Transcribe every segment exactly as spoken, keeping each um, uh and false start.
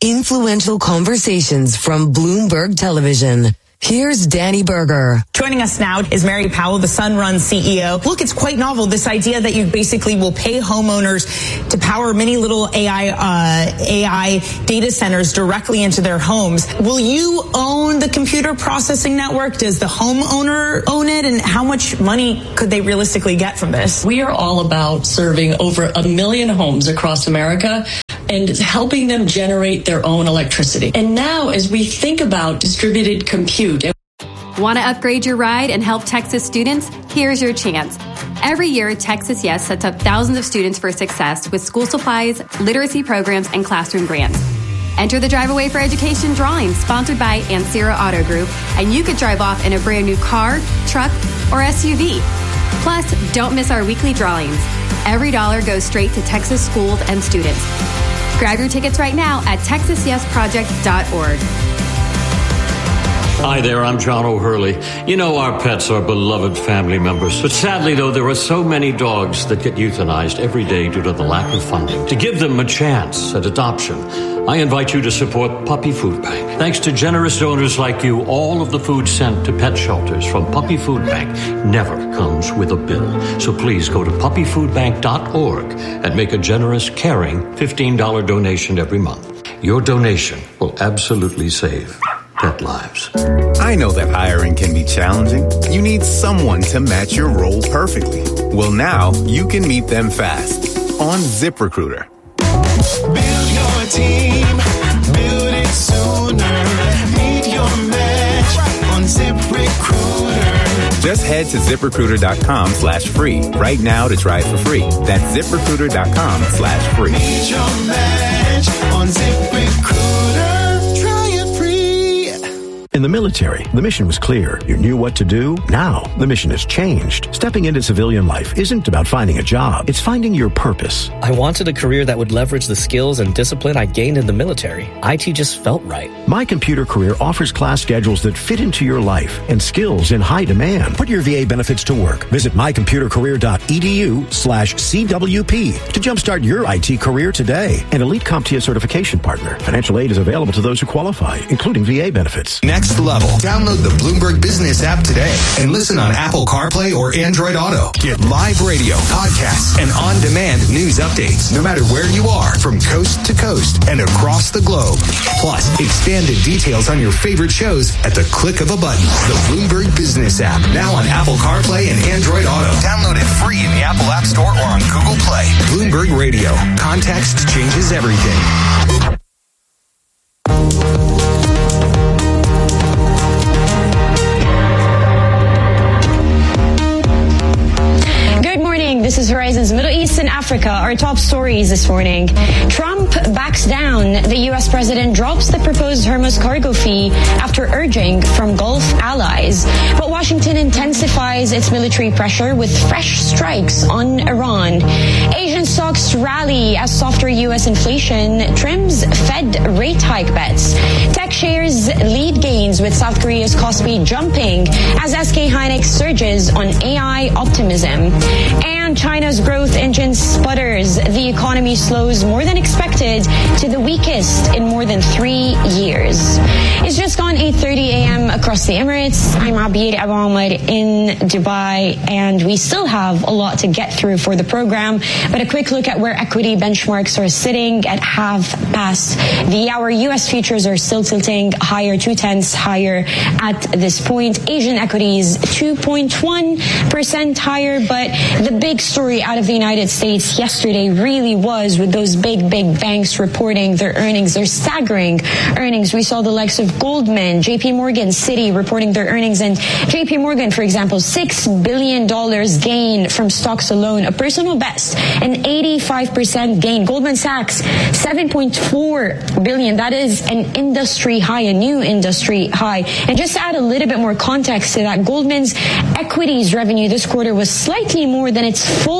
Influential conversations from Bloomberg Television. Here's Danny Berger. Joining us now is Mary Powell, the Sunrun C E O. Look, it's quite novel, this idea that you basically will pay homeowners to power many little A I uh, A I data centers directly into their homes. Will you own the computer processing network? Does the homeowner own it? And how much money could they realistically get from this? We are all about serving over a million homes across America and helping them generate their own electricity. And now, as we think about distributed compute, want to upgrade your ride and help Texas students? Here's your chance. Every year, Texas Yes sets up thousands of students for success with school supplies, literacy programs, and classroom grants. Enter the Drive Away for Education drawing sponsored by Ancira Auto Group, and you could drive off in a brand new car, truck, or S U V. Plus, don't miss our weekly drawings. Every dollar goes straight to Texas schools and students. Grab your tickets right now at texas yes project dot org. Hi there, I'm John O'Hurley. You know, our pets are beloved family members. But sadly, though, there are so many dogs that get euthanized every day due to the lack of funding. To give them a chance at adoption, I invite you to support Puppy Food Bank. Thanks to generous donors like you, all of the food sent to pet shelters from Puppy Food Bank never comes with a bill. So please go to puppy food bank dot org and make a generous, caring fifteen dollars donation every month. Your donation will absolutely save pet lives. I know that hiring can be challenging. You need someone to match your role perfectly. Well, now you can meet them fast on ZipRecruiter. Build your team, build it sooner. Meet your match on ZipRecruiter. Just head to ZipRecruiter.com slash free right now to try it for free. That's ZipRecruiter.com slash free. Meet your match on ZipRecruiter. Try it free. In the military, the mission was clear. You knew what to do. Now, the mission has changed. Stepping into civilian life isn't about finding a job. It's finding your purpose. I wanted a career that would leverage the skills and discipline I gained in the military. I T just felt right. My Computer Career offers class schedules that fit into your life and skills in high demand. Put your V A benefits to work. Visit my computer career dot e d u slash C W P to jumpstart your I T career today. An Elite CompTIA certification partner. Financial aid is available to those who qualify, including V A benefits. Next level. Download the Bloomberg Business app today and listen on Apple CarPlay or Android Auto. Get live radio, podcasts, and on-demand news updates no matter where you are from coast to coast and across the globe. Plus, expanded details on your favorite shows at the click of a button. The Bloomberg Business app, now on Apple CarPlay and Android Auto. Download it free in the Apple App Store or on Google Play. Bloomberg Radio. Context changes everything. This is Horizon's Middle East and Africa. Our top stories this morning. Trump backs down. The U S president drops the proposed Hormuz cargo fee after urging from Gulf allies. But Washington intensifies its military pressure with fresh strikes on Iran. Asian stocks rally as softer U S inflation trims Fed rate hike bets. Tech shares lead gains with South Korea's Kospi jumping as S K Hynix surges on A I optimism. And China's growth engine sputters. The economy slows more than expected to the weakest in more than three years. It's just gone eight thirty a.m. across the Emirates. I'm Abir Abu Omar in Dubai, and we still have a lot to get through for the program. But a quick look at where equity benchmarks are sitting at half past the hour. U S futures are still tilting higher, two tenths higher at this point. Asian equities two point one percent higher, but the big story out of the United States yesterday really was with those big, big banks reporting their earnings, their staggering earnings. We saw the likes of Goldman, J P Morgan, Citi reporting their earnings. And J P Morgan, for example, six billion dollars gain from stocks alone, a personal best, an eighty-five percent gain. Goldman Sachs, seven point four billion dollars. That is an industry high, a new industry high. And just to add a little bit more context to that, Goldman's equities revenue this quarter was slightly more than its full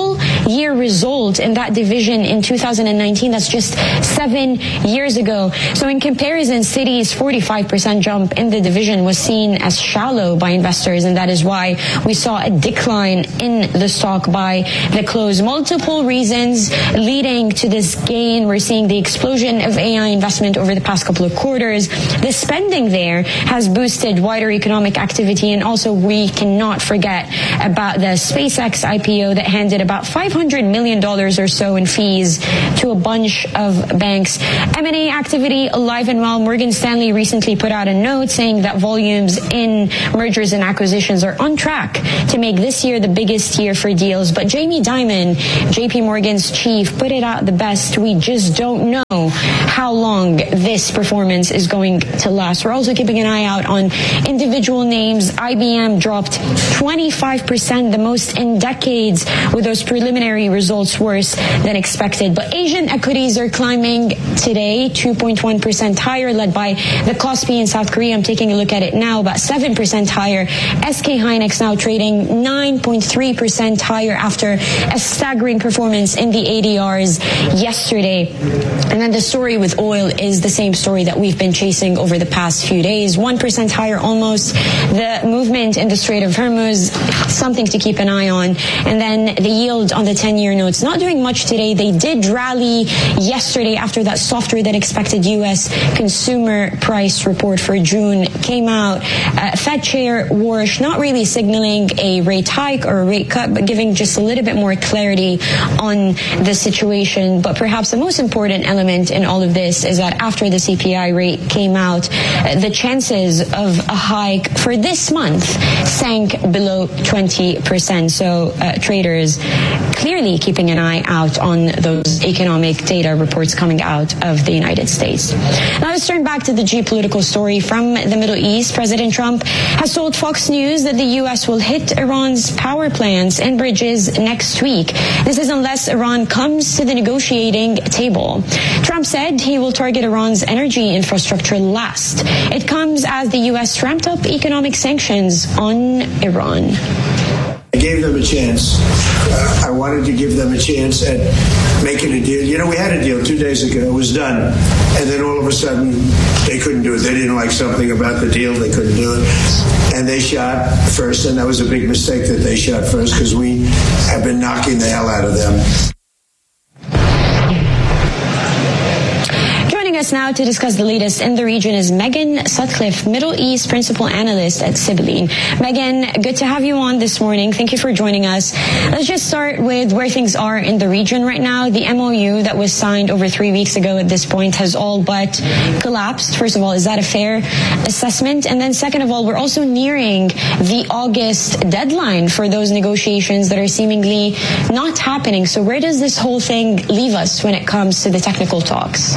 year result in that division in two thousand nineteen. That's just seven years ago. So in comparison, Citi's forty-five percent jump in the division was seen as shallow by investors, and that is why we saw a decline in the stock by the close. Multiple reasons leading to this gain. We're seeing the explosion of A I investment over the past couple of quarters. The spending there has boosted wider economic activity, and also we cannot forget about the SpaceX I P O that handed about five hundred million dollars or so in fees to a bunch of banks. M and A activity alive and well. Morgan Stanley recently put out a note saying that volumes in mergers and acquisitions are on track to make this year the biggest year for deals. But Jamie Dimon, J P Morgan's chief, put it out the best. We just don't know how long this performance is going to last. We're also keeping an eye out on individual names. I B M dropped twenty-five percent, the most in decades, with those preliminary results worse than expected. But Asian equities are climbing today, two point one percent higher, led by the Kospi in South Korea. I'm taking a look at it now, about seven percent higher. S K Hynix now trading nine point three percent higher after a staggering performance in the A D Rs yesterday. And then the story with oil is the same story that we've been chasing over the past few days. one percent higher almost. The movement in the Strait of Hormuz, something to keep an eye on. And then the yield on the ten-year notes, not doing much today. They did rally yesterday after that softer than expected U S consumer price report for June came out. Uh, Fed Chair Warsh not really signaling a rate hike or a rate cut, but giving just a little bit more clarity on the situation. But perhaps the most important element in all of this is that after the C P I rate came out, uh, the chances of a hike for this month sank below twenty percent. So uh, traders clearly keeping an eye out on those economic data reports coming out of the United States. Now let's turn back to the geopolitical story from the Middle East. President Trump has told Fox News that the U S will hit Iran's power plants and bridges next week. This is unless Iran comes to the negotiating table. Trump said he will target Iran's energy infrastructure last. It comes as the U S ramped up economic sanctions on Iran. I gave them a chance. Uh, I wanted to give them a chance at making a deal. You know, we had a deal two days ago. It was done. And then all of a sudden, they couldn't do it. They didn't like something about the deal. They couldn't do it. And they shot first. And that was a big mistake that they shot first, because we have been knocking the hell out of them. Us now to discuss the latest in the region is Megan Sutcliffe, Middle East Principal Analyst at Sibylline. Megan, good to have you on this morning. Thank you for joining us. Let's just start with where things are in the region right now. The M O U that was signed over three weeks ago at this point has all but collapsed. First of all, is that a fair assessment? And then second of all, we're also nearing the August deadline for those negotiations that are seemingly not happening. So where does this whole thing leave us when it comes to the technical talks?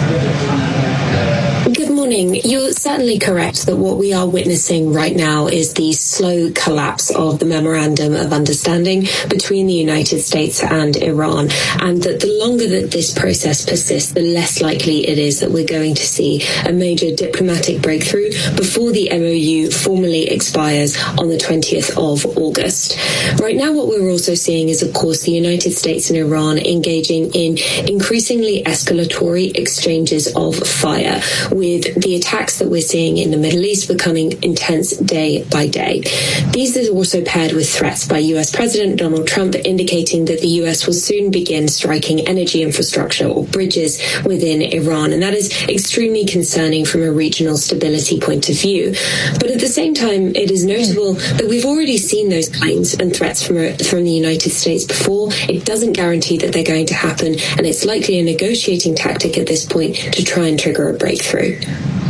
Good morning. You're certainly correct that what we are witnessing right now is the slow collapse of the Memorandum of Understanding between the United States and Iran, and that the longer that this process persists, the less likely it is that we're going to see a major diplomatic breakthrough before the M O U formally expires on the twentieth of August. Right now, what we're also seeing is, of course, the United States and Iran engaging in increasingly escalatory exchanges of fire, with the attacks that we're seeing in the Middle East becoming intense day by day. These are also paired with threats by U S President Donald Trump indicating that the U S will soon begin striking energy infrastructure or bridges within Iran, and that is extremely concerning from a regional stability point of view. But at the same time, it is notable that we've already seen those claims and threats from, from the United States before. It doesn't guarantee that they're going to happen, and it's likely a negotiating tactic at this point to try and trigger a breakthrough.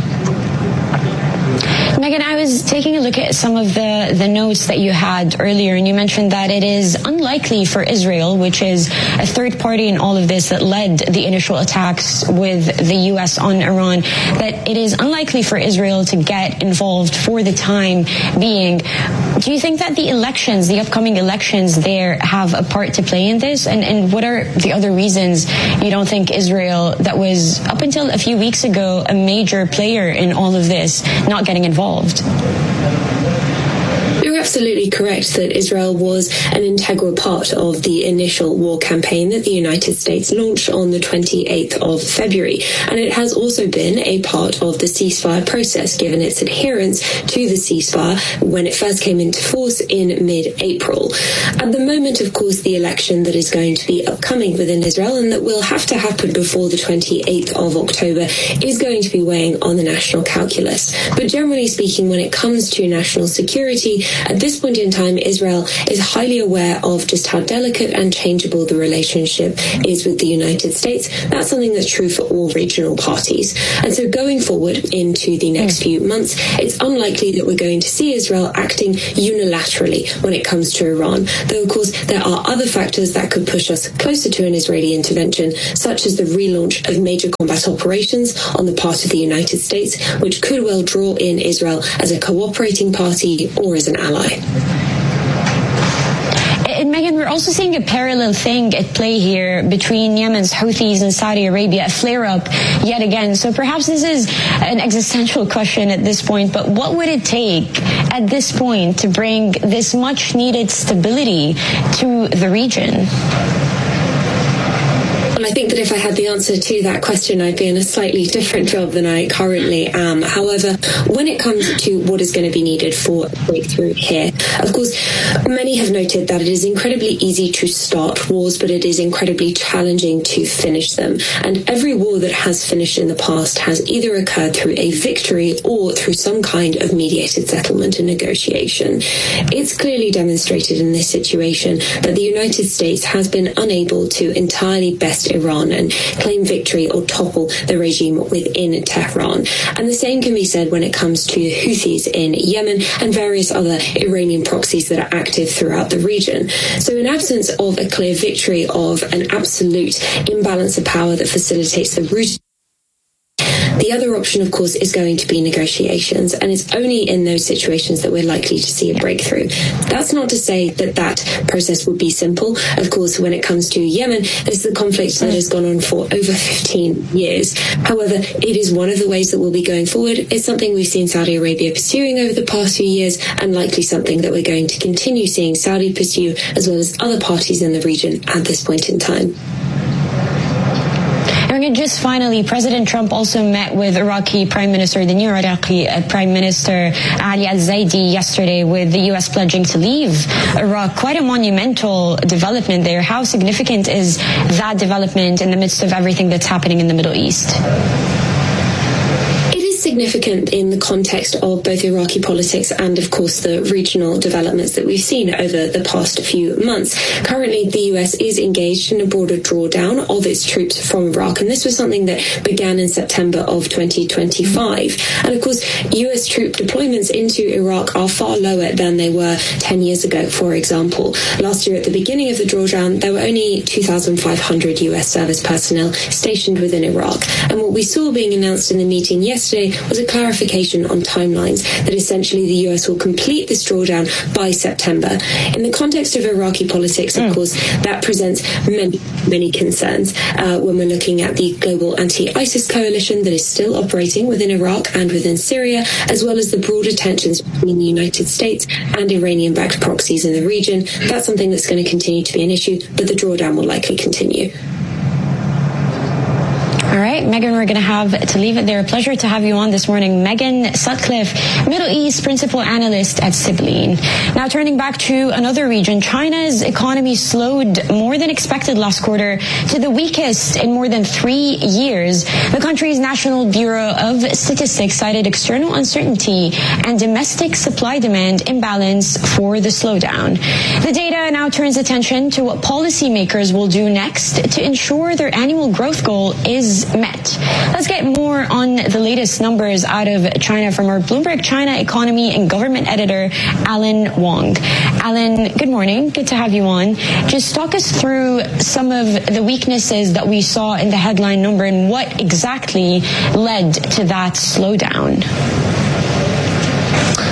Megan, I was taking a look at some of the, the notes that you had earlier, and you mentioned that it is unlikely for Israel, which is a third party in all of this that led the initial attacks with the U S on Iran, that it is unlikely for Israel to get involved for the time being. Do you think that the elections, the upcoming elections there, have a part to play in this? And, and what are the other reasons you don't think Israel, that was up until a few weeks ago a major player in all of this, not getting involved? There You're absolutely correct that Israel was an integral part of the initial war campaign that the United States launched on the twenty-eighth of February. And it has also been a part of the ceasefire process, given its adherence to the ceasefire when it first came into force in mid-April. At the moment, of course, the election that is going to be upcoming within Israel and that will have to happen before the twenty-eighth of October is going to be weighing on the national calculus. But generally speaking, when it comes to national security, at this point in time, Israel is highly aware of just how delicate and changeable the relationship is with the United States. That's something that's true for all regional parties. And so going forward into the next few months, it's unlikely that we're going to see Israel acting unilaterally when it comes to Iran. Though, of course, there are other factors that could push us closer to an Israeli intervention, such as the relaunch of major combat operations on the part of the United States, which could well draw in Israel as a cooperating party or as an ally. And Megan, we're also seeing a parallel thing at play here between Yemen's Houthis and Saudi Arabia, a flare-up yet again. So perhaps this is an existential question at this point, but what would it take at this point to bring this much-needed stability to the region? Well, I think that if I had the answer to that question, I'd be in a slightly different job than I currently am. However, when it comes to what is going to be needed for a breakthrough here, of course, many have noted that it is incredibly easy to start wars, but it is incredibly challenging to finish them. And every war that has finished in the past has either occurred through a victory or through some kind of mediated settlement and negotiation. It's clearly demonstrated in this situation that the United States has been unable to entirely best Iran and claim victory or topple the regime within Tehran. And the same can be said when it comes to Houthis in Yemen and various other Iranian proxies that are active throughout the region. So in absence of a clear victory of an absolute imbalance of power that facilitates the route, the other option, of course, is going to be negotiations, and it's only in those situations that we're likely to see a breakthrough. That's not to say that that process would be simple. Of course, when it comes to Yemen, this is a conflict that has gone on for over fifteen years. However, it is one of the ways that we'll be going forward. It's something we've seen Saudi Arabia pursuing over the past few years, and likely something that we're going to continue seeing Saudi pursue, as well as other parties in the region at this point in time. And just finally, President Trump also met with Iraqi Prime Minister, the new Iraqi Prime Minister Ali al-Zaidi yesterday, with the U S pledging to leave Iraq. Quite a monumental development there. How significant is that development in the midst of everything that's happening in the Middle East? Significant in the context of both Iraqi politics and, of course, the regional developments that we've seen over the past few months. Currently, the U S is engaged in a broader drawdown of its troops from Iraq, and this was something that began in September of twenty twenty-five. And, of course, U S troop deployments into Iraq are far lower than they were ten years ago, for example. Last year, at the beginning of the drawdown, there were only two thousand five hundred U S service personnel stationed within Iraq. And what we saw being announced in the meeting yesterday was a clarification on timelines that essentially the U S will complete this drawdown by September. In the context of Iraqi politics, of mm. course, that presents many, many concerns uh, when we're looking at the global anti-ISIS coalition that is still operating within Iraq and within Syria, as well as the broader tensions between the United States and Iranian-backed proxies in the region. That's something that's going to continue to be an issue, but the drawdown will likely continue. All right, Megan, we're going to have to leave it there. A pleasure to have you on this morning. Megan Sutcliffe, Middle East Principal Analyst at Sibylline. Now, turning back to another region, China's economy slowed more than expected last quarter to the weakest in more than three years. The country's National Bureau of Statistics cited external uncertainty and domestic supply-demand imbalance for the slowdown. The data now turns attention to what policymakers will do next to ensure their annual growth goal is met. Let's get more on the latest numbers out of China from our Bloomberg China economy and government editor, Alan Wong. Alan, good morning. Good to have you on. Just talk us through some of the weaknesses that we saw in the headline number and what exactly led to that slowdown.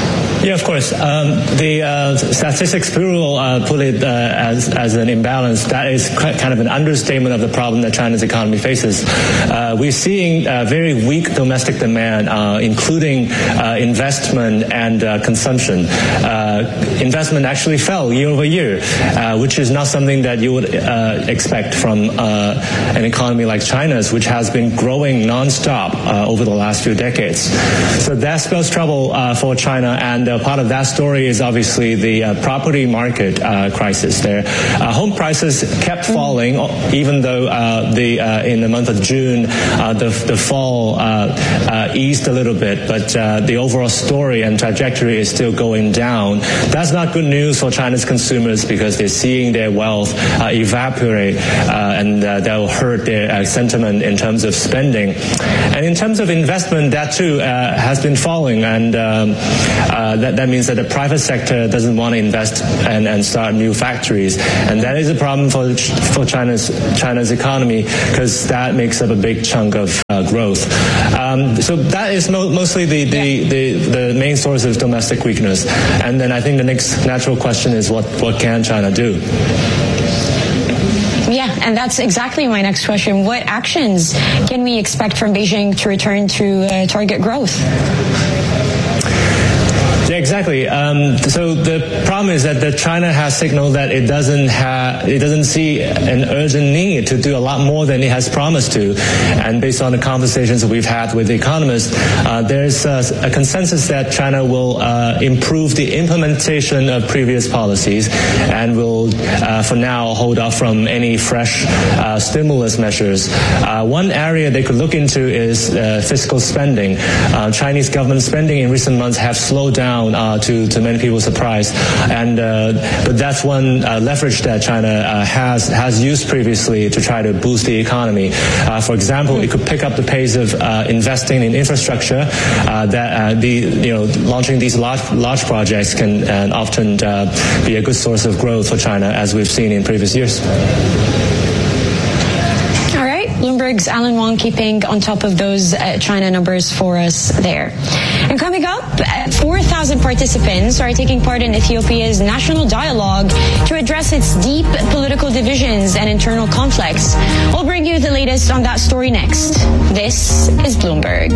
Yeah, of course. Um, the uh, Statistics Bureau uh, put it uh, as, as an imbalance. That is kind of an understatement of the problem that China's economy faces. Uh, we're seeing uh, very weak domestic demand, uh, including uh, investment and uh, consumption. Uh, investment actually fell year over year, uh, which is not something that you would uh, expect from uh, an economy like China's, which has been growing nonstop uh, over the last few decades. So that spells trouble uh, for China, and uh, part of that story is obviously the uh, property market uh, crisis there. Uh, home prices kept falling, even though uh, the uh, in the month of June uh, the, the fall uh, uh, eased a little bit, but uh, the overall story and trajectory is still going down. That's not good news for China's consumers because they're seeing their wealth uh, evaporate, uh, and uh, that will hurt their uh, sentiment in terms of spending. And in terms of investment, that too uh, has been falling, and um, uh, that, that means that the private sector doesn't want to invest and, and start new factories, and that is a problem for for China's China's economy because that makes up a big chunk of uh, growth. Um, so that is mo- mostly the the, the the main source of domestic weakness. And then I think the next natural question is what what can China do? Yeah, and that's exactly my next question. What actions can we expect from Beijing to return to uh, target growth? Yeah, exactly. Um, so the problem is that the China has signaled that it doesn't have, it doesn't see an urgent need to do a lot more than it has promised to. And based on the conversations that we've had with the economists, uh, there's a, a consensus that China will uh, improve the implementation of previous policies and will, uh, for now, hold off from any fresh uh, stimulus measures. Uh, one area they could look into is uh, fiscal spending. Uh, Chinese government spending in recent months have slowed down. Uh, to, to many people's surprise, and uh, but that's one uh, leverage that China uh, has has used previously to try to boost the economy. Uh, for example, it could pick up the pace of uh, investing in infrastructure. Uh, that uh, the you know launching these large large projects can uh, often uh, be a good source of growth for China, as we've seen in previous years. Bloomberg's Alan Wong keeping on top of those uh, China numbers for us there. And coming up, uh, four thousand participants are taking part in Ethiopia's national dialogue to address its deep political divisions and internal conflicts. We'll bring you the latest on that story next. This is Bloomberg.